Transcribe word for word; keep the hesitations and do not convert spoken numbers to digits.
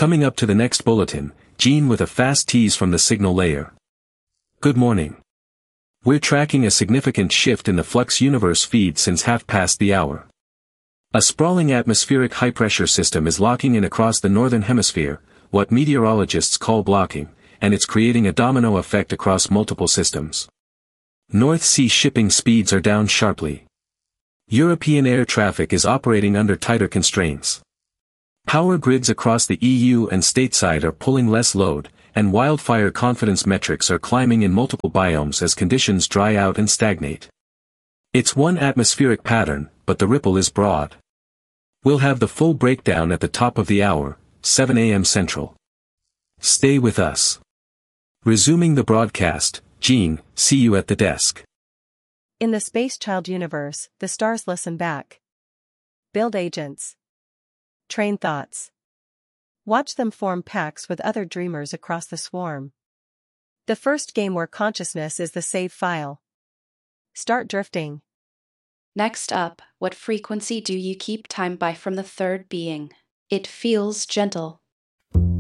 Coming up to the next bulletin, Gene with a fast tease from the signal layer. Good morning. We're tracking a significant shift in the Flux universe feed since half past the hour. A sprawling atmospheric high-pressure system is locking in across the northern hemisphere, what meteorologists call blocking, and it's creating a domino effect across multiple systems. North Sea shipping speeds are down sharply. European air traffic is operating under tighter constraints. Power grids across the E U and stateside are pulling less load, and wildfire confidence metrics are climbing in multiple biomes as conditions dry out and stagnate. It's one atmospheric pattern, but the ripple is broad. We'll have the full breakdown at the top of the hour, seven a m Central. Stay with us. Resuming the broadcast, Gene, see you at the desk. In the Space Child universe, the stars listen back. Build agents. Train thoughts. Watch them form packs with other dreamers across the swarm. The first game where consciousness is the save file. Start drifting. Next up, what frequency do you keep time by from the third being? It feels gentle.